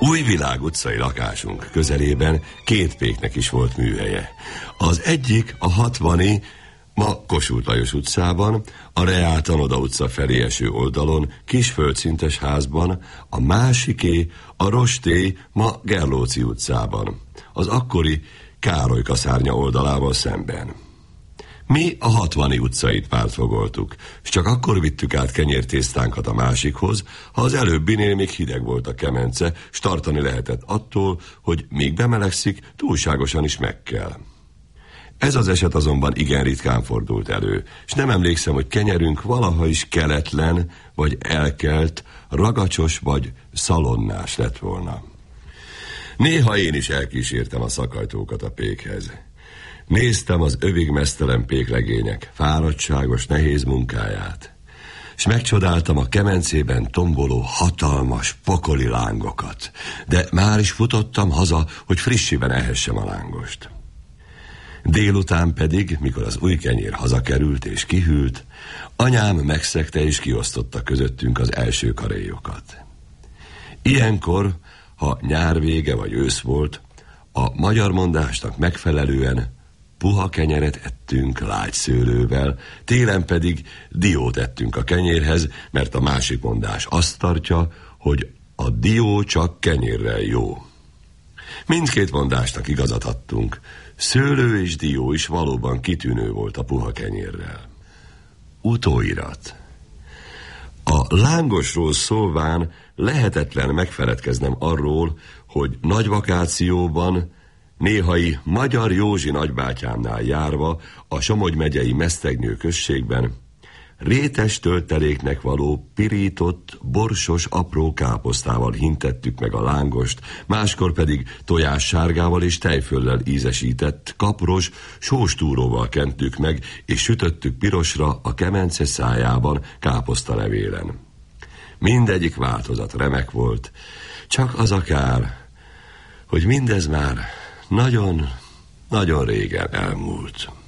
Újvilág utcai lakásunk közelében két péknek is volt műhelye. Az egyik a 60-i, ma Kossuth Lajos utcában, a Reál Tanoda utca felé eső oldalon, kis földszintes házban, a másiké a Rostély, ma Gerlóci utcában, az akkori Károly kaszárnya oldalával szemben. Mi a 60-i utcait pártfogoltuk, és csak akkor vittük át kenyértésztánkat a másikhoz, ha az előbbinél még hideg volt a kemence, s tartani lehetett attól, hogy még bemelegszik, túlságosan is meg kell. Ez az eset azonban igen ritkán fordult elő, és nem emlékszem, hogy kenyerünk valaha is keletlen, vagy elkelt, ragacsos vagy szalonnás lett volna. Néha én is elkísértem a szakajtókat a pékhez. Néztem az övig meztelen péklegények fáradtságos, nehéz munkáját, és megcsodáltam a kemencében tomboló hatalmas, pokoli lángokat, de már is futottam haza, hogy frissiben ehessem a lángost. Délután pedig, mikor az új kenyér hazakerült és kihűlt, anyám megszegte és kiosztotta közöttünk az első karéjokat. Ilyenkor, ha nyár vége vagy ősz volt, a magyar mondásnak megfelelően puha kenyeret ettünk lágy szőlővel, télen pedig diót ettünk a kenyérhez, mert a másik mondás azt tartja, hogy a dió csak kenyérrel jó. Mindkét mondásnak igazat adtunk, szőlő és dió is valóban kitűnő volt a puha kenyérrel. Utóirat. A lángosról szólván lehetetlen megfeledkeznem arról, hogy nagy vakációban, néhai Magyar Józsi nagybátyámnál járva a Somogy megyei Mesztegnyő községben rétes tölteléknek való pirított, borsos apró káposztával hintettük meg a lángost, máskor pedig tojássárgával és tejföllel ízesített, kapros, sóstúróval kentük meg, és sütöttük pirosra a kemence szájában káposztalevélen. Mindegyik változat remek volt, csak az a kár, hogy mindez már nagyon, nagyon régen elmúlt.